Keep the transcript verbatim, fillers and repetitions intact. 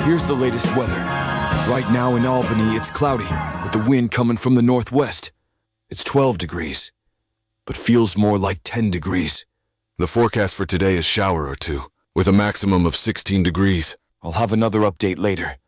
Here's the latest weather. Right now in Albany, it's cloudy, with the wind coming from the northwest. It's twelve degrees, but feels more like ten degrees. The forecast for today is shower or two, with a maximum of sixteen degrees. I'll have another update later.